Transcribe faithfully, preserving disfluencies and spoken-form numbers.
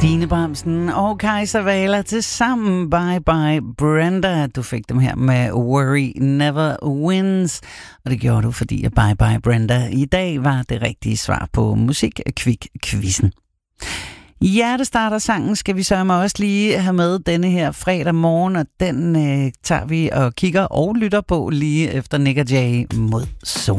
Stine Bramsen og Kajsa Wahler til sammen. Bye bye Brenda. Du fik dem her med Worry Never Wins. Og det gjorde du, fordi at Bye bye Brenda i dag var det rigtige svar på Musik-Kvik-quizzen. Hjertestarter sangen skal vi så også lige have med denne her fredag morgen, og den øh, tager vi og kigger og lytter på lige efter Nick og Jay mod Zone.